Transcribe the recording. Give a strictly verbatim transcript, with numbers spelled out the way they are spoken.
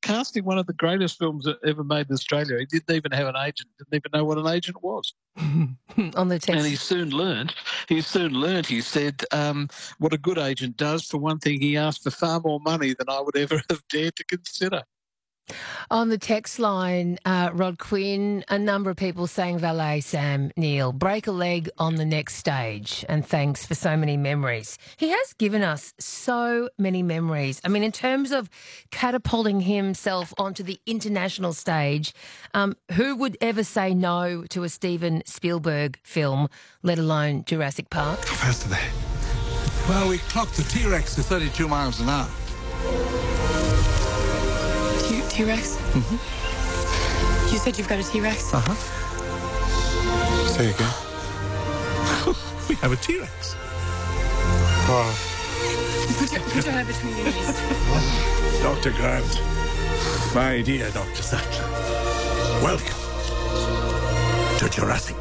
casting one of the greatest films that ever made in Australia. He didn't even have an agent, didn't even know what an agent was. On the text. And he soon learned, he soon learned, he said, um, what a good agent does. For one thing, he asked for far more money than I would ever have dared to consider. On the text line, uh, Rod Quinn, a number of people saying valet Sam Neill, break a leg on the next stage, and thanks for so many memories. He has given us so many memories. I mean, in terms of catapulting himself onto the international stage, um, who would ever say no to a Steven Spielberg film, let alone Jurassic Park? How fast are they? Well, we clocked the T-Rex to thirty-two miles an hour. T-Rex? Mm-hmm. You said you've got a T-Rex? Uh-huh. Say again. We have a T-Rex. Oh. Put your, put your head between your knees. Doctor Grant. My dear Doctor Sattler. Welcome to Jurassic